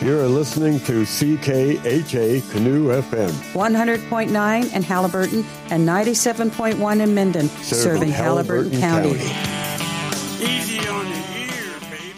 You're listening to CKHA Canoe FM. 100.9 in Haliburton and 97.1 in Minden, serving Haliburton County. Easy on the ear, baby.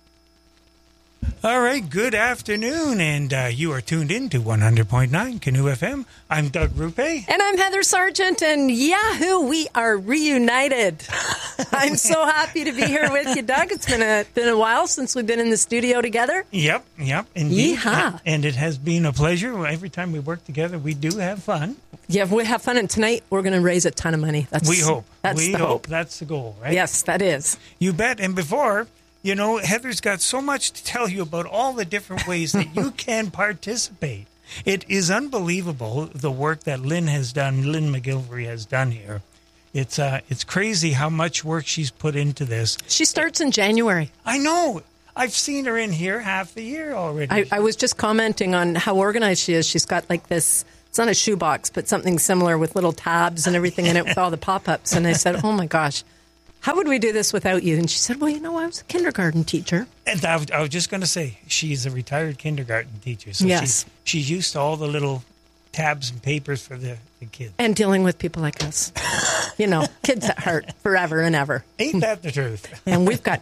All right, good afternoon, and you are tuned in to 100.9 Canoe FM. I'm Doug Rupe. And I'm Heather Sargent, and yahoo, we are reunited. I'm so happy to be here with you, Doug. It's been a while since we've been in the studio together. Yep, indeed. Yeehaw. And it has been a pleasure. Every time we work together, we do have fun. Yeah, we have fun, and tonight we're going to raise a ton of money. We hope. That's the hope. That's the goal, right? Yes, that is. You bet. And before... You know, Heather's got so much to tell you about all the different ways that you can participate. It is unbelievable, the work that Lynn McGilvery has done here. It's crazy how much work she's put into this. She starts in January. I know. I've seen her in here half the year already. I was just commenting on how organized she is. She's got like this, it's not a shoebox, but something similar with little tabs and everything in it with all the pop-ups. And I said, oh my gosh. How would we do this without you? And she said, well, I was a kindergarten teacher. And I was just going to say, she's a retired kindergarten teacher. So yes. She's used to all the little tabs and papers for the kids. And dealing with people like us. Kids at heart forever and ever. Ain't that the truth? And we've got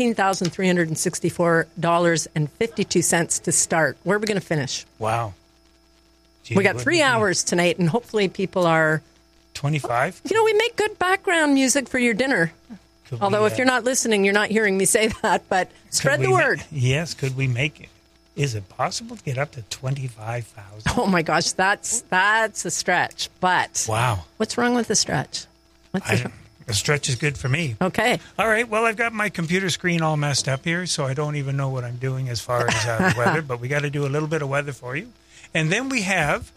$19,364.52 to start. Where are we going to finish? Wow. Gee, we got 3 hours tonight, and hopefully people are... 25? We make good background music for your dinner. Although if you're not listening, you're not hearing me say that, but spread the word. Yes, could we make it? Is it possible to get up to 25,000? Oh my gosh, that's a stretch. But wow. What's wrong with the stretch? A stretch is good for me. Okay. All right, well, I've got my computer screen all messed up here, so I don't even know what I'm doing as far as the weather, but we got to do a little bit of weather for you. And then we have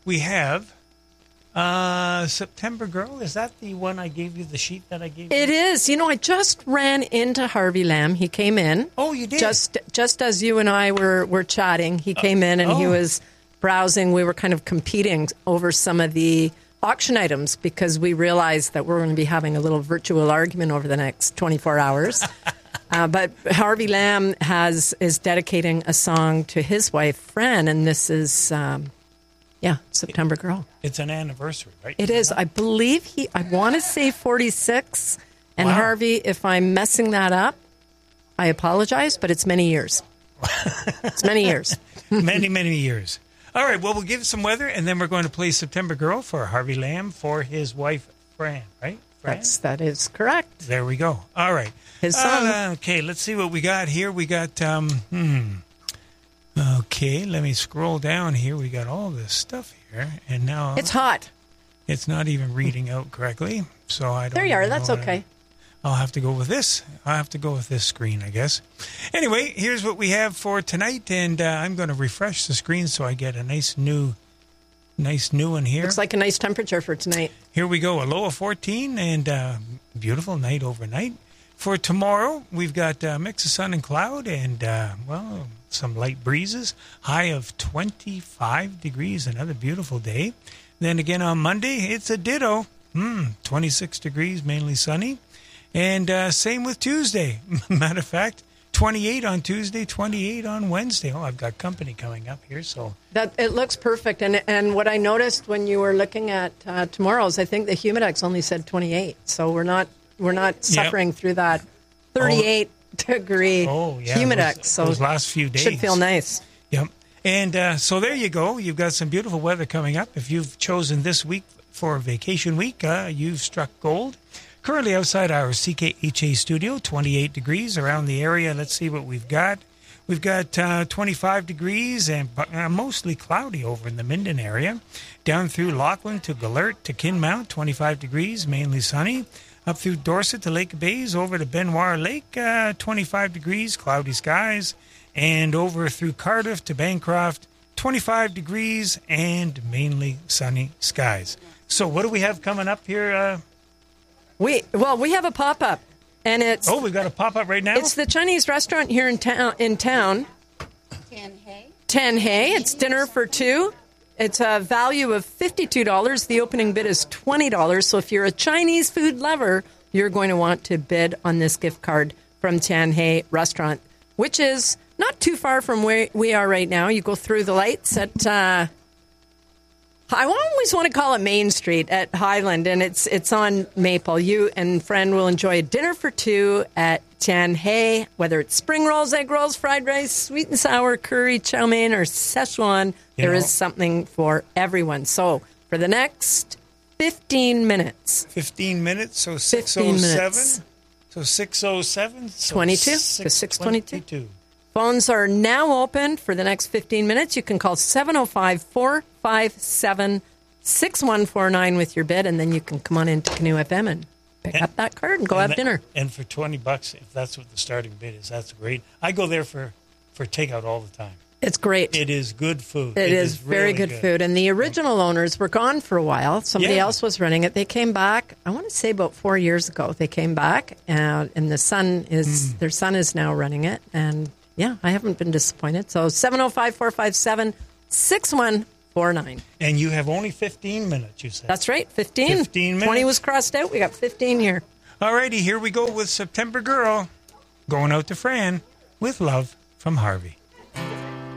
September Girl. Is that the one I gave you, the sheet that I gave you? It is. I just ran into Harvey Lamb. He came in. Oh, you did? Just as you and I were chatting, he came in and he was browsing. We were kind of competing over some of the auction items because we realized that we're going to be having a little virtual argument over the next 24 hours. But Harvey Lamb is dedicating a song to his wife, Fran, and this is... September Girl. It's an anniversary, right? It is. I believe I want to say 46. And wow. Harvey, if I'm messing that up, I apologize, but it's many years. It's many years. Many, many years. All right, well, we'll give some weather, and then we're going to play September Girl for Harvey Lamb for his wife, Fran, right? Fran? That is correct. There we go. All right. His song. Okay, let's see what we got here. We got... Okay, let me scroll down here. We got all this stuff here, and now it's hot. It's not even reading out correctly, so I don't. There you are. That's okay. I'll have to go with this. I'll have to go with this screen, I guess. Anyway, here's what we have for tonight, and I'm going to refresh the screen so I get a nice new one here. Looks like a nice temperature for tonight. Here we go. A low of 14, and beautiful night overnight. For tomorrow, we've got a mix of sun and cloud, and some light breezes, high of 25 degrees, another beautiful day. Then again on Monday, it's a ditto, 26 degrees, mainly sunny. And same with Tuesday. Matter of fact, 28 on Tuesday, 28 on Wednesday. Oh, I've got company coming up here, so. It looks perfect. And what I noticed when you were looking at tomorrow's, I think the Humidex only said 28. So we're not suffering through that 38 degree Humidex. So those last few days should feel nice. Yep. And so there you go. You've got some beautiful weather coming up. If you've chosen this week for vacation week, you've struck gold. Currently outside our CKHA studio, 28 degrees around the area. Let's see what we've got. We've got 25 degrees and mostly cloudy over in the Minden area. Down through Lachlan to Galert to Kinmount, 25 degrees, mainly sunny. Up through Dorset to Lake Bays, over to Benoit Lake, 25 degrees, cloudy skies. And over through Cardiff to Bancroft, 25 degrees and mainly sunny skies. So what do we have coming up here? We have a pop-up. And it's we've got a pop-up right now? It's the Chinese restaurant here in town. Tan He. It's dinner for two. It's a value of $52. The opening bid is $20. So if you're a Chinese food lover, you're going to want to bid on this gift card from Tan He Restaurant, which is not too far from where we are right now. You go through the lights at, I always want to call it Main Street at Highland, and it's on Maple. You and friend will enjoy a dinner for two at Tian He, whether it's spring rolls, egg rolls, fried rice, sweet and sour, curry, chow mein, or Szechuan. There is something for everyone. So for the next 15 minutes. 15 minutes, so 6:07. So 6:07. 22 to 6:22. Phones are now open for the next 15 minutes. You can call 705-457-6149 with your bid, and then you can come on into Canoe FM and pick up that card and go have dinner. And for $20, if that's what the starting bid is, that's great. I go there for takeout all the time. It's great. It is good food. It is very good food. And the original owners were gone for a while. Somebody else was running it. They came back, I want to say about 4 years ago. They came back, and their son is now running it. And yeah, I haven't been disappointed. So 705-457-6149. And you have only 15 minutes, you said. That's right, 15. 15 minutes. 20 was crossed out. We got 15 here. All righty, here we go with September Girl. Going out to Fran with love from Harvey.